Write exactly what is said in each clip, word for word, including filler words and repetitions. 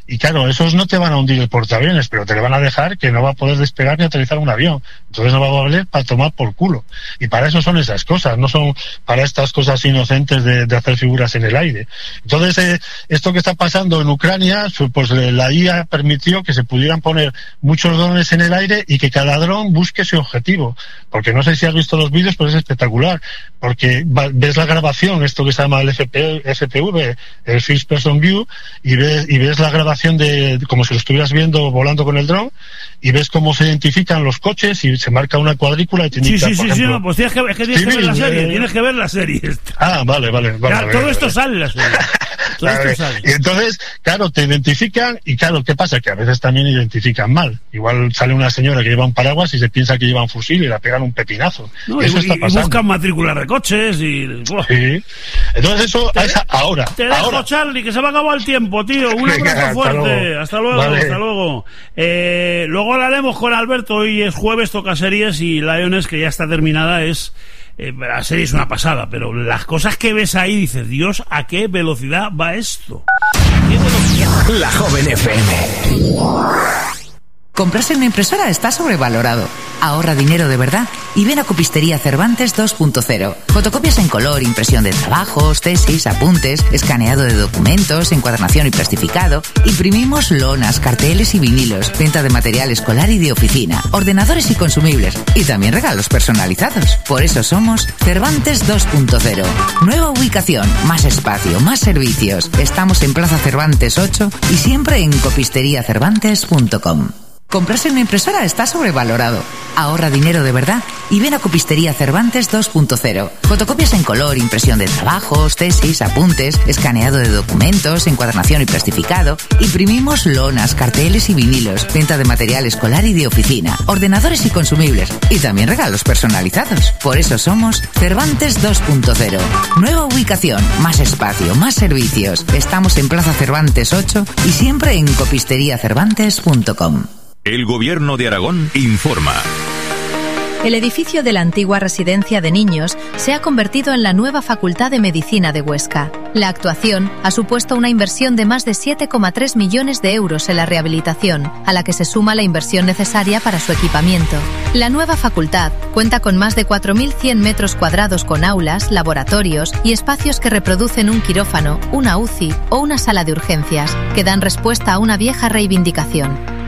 Y claro, esos no te van a hundir el portaaviones, pero te le van a dejar que no va a poder despegar ni aterrizar un avión. Entonces no va a valer para tomar por culo. Y para eso son esas cosas, no son para estas cosas inocentes de, de hacer figuras en el aire. Entonces, eh, esto que está pasando en Ucrania, pues la I A permitió que se pudieran poner muchos drones en el aire y que cada dron busque su objetivo. Porque no sé si has visto los vídeos, pero es espectacular. Porque va, ves la grabación, esto que se llama el F P V, el First Person View, y ves, y ves la grabación de como si lo estuvieras viendo volando con el dron, y ves cómo se identifican los coches y se marca una cuadrícula y te indica, sí, sí, por sí, ejemplo, sí, no, pues tienes que, es que tienes sí, que ver la serie, eh, tienes que ver la serie. Ah, vale, vale, vale. Ya, vale todo vale, esto vale. sale en la serie. Todo Vale. esto sale. Y entonces, claro, te identifican y claro, ¿qué pasa? Que a veces también identifican mal. Igual sale una señora que lleva un paraguas y se piensa que lleva un fusil y la pegan un pepinazo. No, y eso y, está y pasando. buscan matrículas de coches y... Buah. Sí. Entonces eso Te, es ahora. Te dejo, ahora. Charlie, que se me ha acabado el tiempo, tío. Un Venga, abrazo hasta fuerte. luego. Hasta luego, Vale. hasta luego. Eh, luego hablaremos con Alberto. Hoy es jueves, toca series, y Lions, que ya está terminada, es... Eh, la serie es una pasada, pero las cosas que ves ahí, dices, Dios, ¿a qué velocidad va esto? ¿Qué velocidad? La Joven F M. Comprarse una impresora está sobrevalorado. Ahorra dinero de verdad y ven a Copistería Cervantes dos punto cero. Fotocopias en color, impresión de trabajos, tesis, apuntes, escaneado de documentos, encuadernación y plastificado. Imprimimos lonas, carteles y vinilos, venta de material escolar y de oficina, ordenadores y consumibles, y también regalos personalizados. Por eso somos Cervantes dos punto cero. Nueva ubicación, más espacio, más servicios. Estamos en Plaza Cervantes ocho y siempre en copistería cervantes punto com. Comprarse una impresora está sobrevalorado. Ahorra dinero de verdad y ven a Copistería Cervantes dos punto cero. Fotocopias en color, impresión de trabajos, tesis, apuntes, escaneado de documentos, encuadernación y plastificado. Imprimimos lonas, carteles y vinilos, venta de material escolar y de oficina, ordenadores y consumibles, y también regalos personalizados. Por eso somos Cervantes dos punto cero. Nueva ubicación, más espacio, más servicios. Estamos en Plaza Cervantes ocho y siempre en copistería cervantes punto com. El Gobierno de Aragón informa. El edificio de la antigua residencia de niños se ha convertido en la nueva Facultad de Medicina de Huesca. La actuación ha supuesto una inversión de más de siete coma tres millones de euros en la rehabilitación, a la que se suma la inversión necesaria para su equipamiento. La nueva facultad cuenta con más de cuatro mil cien metros cuadrados con aulas, laboratorios y espacios que reproducen un quirófano, una U C I o una sala de urgencias, que dan respuesta a una vieja reivindicación.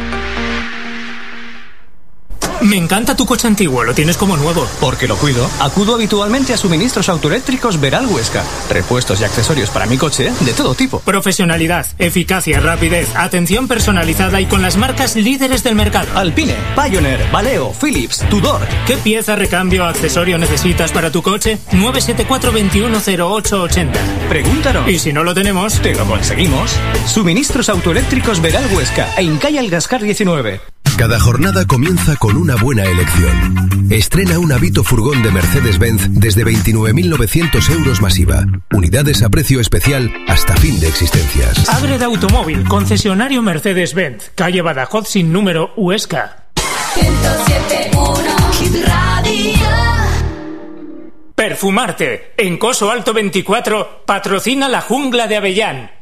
Me encanta tu coche antiguo, lo tienes como nuevo. Porque lo cuido. Acudo habitualmente a Suministros Autoeléctricos Veral Huesca. Repuestos y accesorios para mi coche de todo tipo. Profesionalidad, eficacia, rapidez, atención personalizada y con las marcas líderes del mercado. Alpine, Pioneer, Valeo, Philips, Tudor. ¿Qué pieza, recambio o accesorio necesitas para tu coche? nueve siete cuatro, dos uno cero ocho ocho cero. Pregúntanos. Y si no lo tenemos, te lo conseguimos. Suministros Autoeléctricos Veral Huesca, en calle Algascar diecinueve. Cada jornada comienza con una buena elección. Estrena un Avito furgón de Mercedes-Benz desde veintinueve mil novecientos euros masiva. Unidades a precio especial hasta fin de existencias. Abre Automóvil, concesionario Mercedes-Benz, calle Badajoz sin número, Huesca. ciento siete punto uno Hit Radio. Perfumarte. En Coso Alto veinticuatro patrocina la Jungla de Avellán.